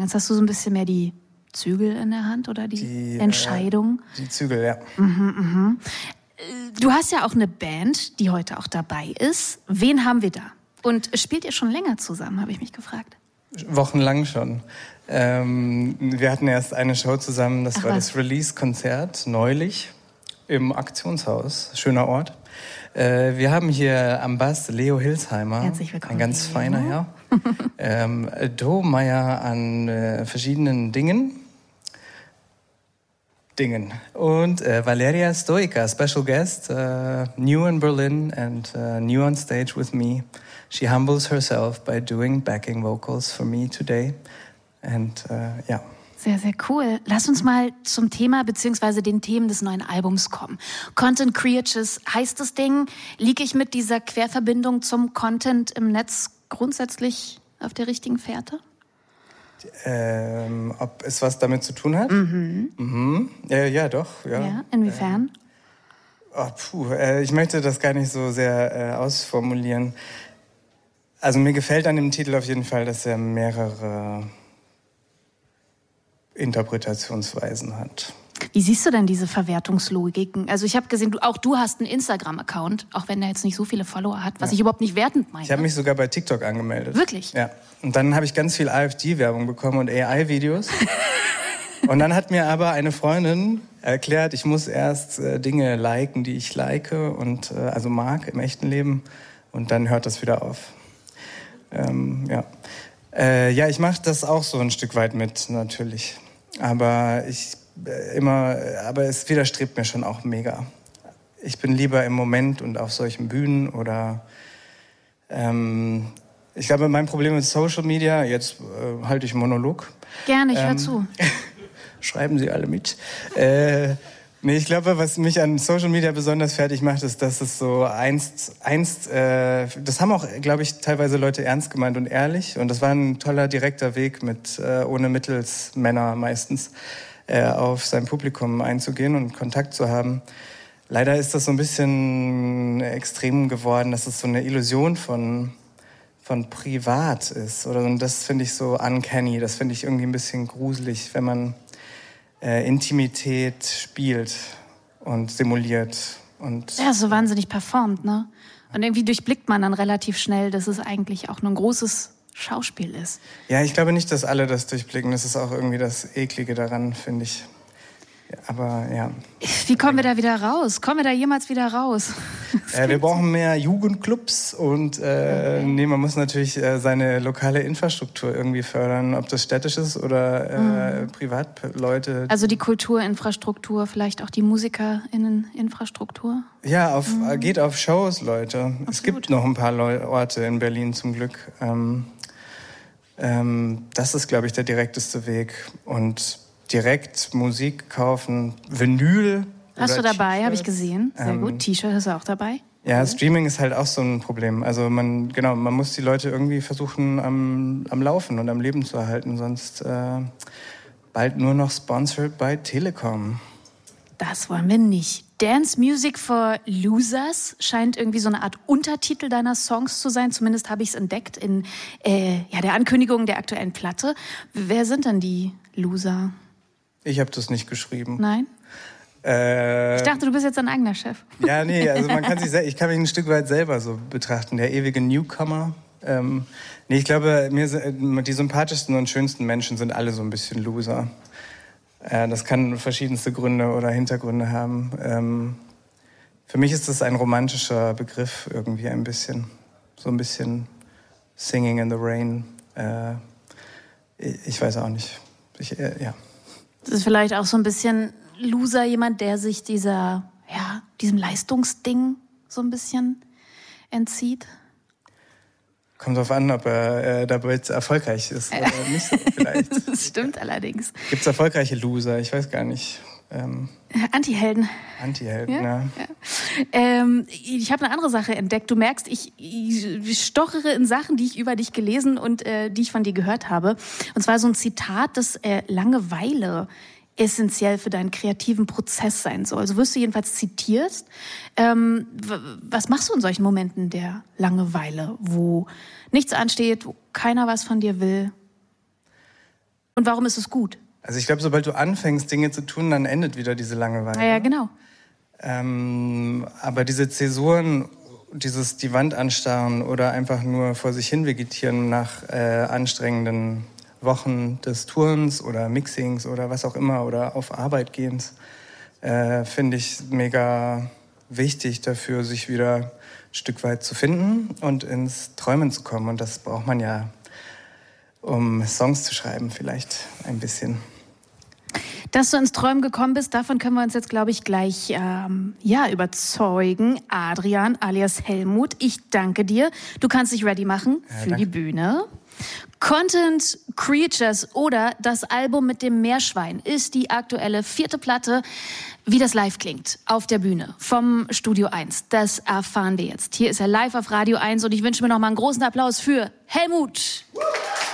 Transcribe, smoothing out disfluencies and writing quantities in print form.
Jetzt hast du so ein bisschen mehr die Zügel in der Hand oder die Entscheidung? Die Zügel, ja. Du hast ja auch eine Band, die heute auch dabei ist. Wen haben wir da? Und spielt ihr schon länger zusammen, habe ich mich gefragt. Wochenlang schon. Wir hatten erst eine Show zusammen, das war das Release-Konzert neulich im Aktionshaus. Schöner Ort. Wir haben hier am Bass Leo Hilsheimer. Herzlich willkommen. Ein ganz feiner Herr. Domeyer an verschiedenen Dingen. Und Valeria Stoica, special guest, new in Berlin and new on stage with me. She humbles herself by doing backing vocals for me today. And ja. Sehr, sehr cool. Lass uns mal zum Thema bzw. den Themen des neuen Albums kommen. Content Creators heißt das Ding. Liege ich mit dieser Querverbindung zum Content im Netz grundsätzlich auf der richtigen Fährte? Ob es was damit zu tun hat? Ja, doch. Ja. Inwiefern? Ich möchte das gar nicht so sehr ausformulieren. Also mir gefällt an dem Titel auf jeden Fall, dass er mehrere Interpretationsweisen hat. Wie siehst du denn diese Verwertungslogiken? Also ich habe gesehen, auch du hast einen Instagram-Account, auch wenn der jetzt nicht so viele Follower hat, was ich überhaupt nicht wertend meine. Ich habe mich sogar bei TikTok angemeldet. Wirklich? Ja. Und dann habe ich ganz viel AfD-Werbung bekommen und AI-Videos. Und dann hat mir aber eine Freundin erklärt, ich muss erst Dinge liken, die ich like und also mag im echten Leben. Und dann hört das wieder auf. Ich mache das auch so ein Stück weit mit, natürlich. Aber es widerstrebt mir schon auch mega. Ich bin lieber im Moment und auf solchen Bühnen oder ich glaube, mein Problem mit Social Media, jetzt halte ich einen Monolog. Gerne, ich höre zu. Schreiben Sie alle mit. Ich glaube, was mich an Social Media besonders fertig macht, ist, dass es so das haben auch, glaube ich, teilweise Leute ernst gemeint und ehrlich. Und das war ein toller, direkter Weg mit ohne Mittelsmänner meistens auf sein Publikum einzugehen und Kontakt zu haben. Leider ist das so ein bisschen extrem geworden, dass es so eine Illusion von privat ist. Und das finde ich so uncanny, das finde ich irgendwie ein bisschen gruselig, wenn man Intimität spielt und simuliert. Und ja, so wahnsinnig performt, ne? Und irgendwie durchblickt man dann relativ schnell, dass es eigentlich auch nur ein großes Schauspiel ist. Ja, ich glaube nicht, dass alle das durchblicken. Das ist auch irgendwie das Eklige daran, finde ich. Aber ja. Wie kommen wir da wieder raus? Kommen wir da jemals wieder raus? Wir brauchen mehr Jugendclubs und man muss natürlich seine lokale Infrastruktur irgendwie fördern, ob das städtisch ist oder Privatleute. Also die Kulturinfrastruktur, vielleicht auch die MusikerInnen-Infrastruktur? Ja, geht auf Shows, Leute. Absolut. Es gibt noch ein paar Orte in Berlin zum Glück. Das ist, glaube ich, der direkteste Weg. Und direkt Musik kaufen, Vinyl. Hast du dabei, habe ich gesehen. Sehr gut. T-Shirt hast du auch dabei. Ja, Streaming ist halt auch so ein Problem. Also man muss die Leute irgendwie versuchen am Laufen und am Leben zu erhalten, sonst bald nur noch sponsored by Telekom. Das wollen wir nicht. Dance Music for Losers scheint irgendwie so eine Art Untertitel deiner Songs zu sein. Zumindest habe ich es entdeckt in der Ankündigung der aktuellen Platte. Wer sind denn die Loser? Ich habe das nicht geschrieben. Nein? Ich dachte, du bist jetzt dein eigener Chef. Ja, nee, also ich kann mich ein Stück weit selber so betrachten, der ewige Newcomer. Ich glaube, die sympathischsten und schönsten Menschen sind alle so ein bisschen Loser. Das kann verschiedenste Gründe oder Hintergründe haben. Für mich ist das ein romantischer Begriff irgendwie ein bisschen. So ein bisschen Singing in the Rain. Ich weiß auch nicht. Das ist vielleicht auch so ein bisschen Loser, jemand, der sich diesem Leistungsding so ein bisschen entzieht. Kommt drauf an, ob er dabei erfolgreich ist oder nicht so vielleicht. Das stimmt allerdings. Gibt es erfolgreiche Loser? Ich weiß gar nicht. Anti-Helden. Anti-Helden, ja. Ich habe eine andere Sache entdeckt. Du merkst, ich stochere in Sachen, die ich über dich gelesen und die ich von dir gehört habe. Und zwar so ein Zitat, dass Langeweile essentiell für deinen kreativen Prozess sein soll. Also wirst du jedenfalls zitiert. Was machst du in solchen Momenten der Langeweile, wo nichts ansteht, wo keiner was von dir will? Und warum ist es gut? Also ich glaube, sobald du anfängst, Dinge zu tun, dann endet wieder diese Langeweile. Ja, genau. Aber diese Zäsuren, die Wand anstarren oder einfach nur vor sich hin vegetieren nach anstrengenden Wochen des Tourens oder Mixings oder was auch immer oder auf Arbeit gehens, finde ich mega wichtig dafür, sich wieder ein Stück weit zu finden und ins Träumen zu kommen. Und das braucht man ja, um Songs zu schreiben, vielleicht ein bisschen. Dass du ins Träumen gekommen bist, davon können wir uns jetzt, glaube ich, gleich überzeugen. Adrian alias Helmut, ich danke dir. Du kannst dich ready machen für die Bühne. Content Creatures oder das Album mit dem Meerschwein ist die aktuelle 4. Platte. Wie das live klingt auf der Bühne vom Studio 1, das erfahren wir jetzt. Hier ist er live auf Radio 1 und ich wünsche mir noch mal einen großen Applaus für Helmut.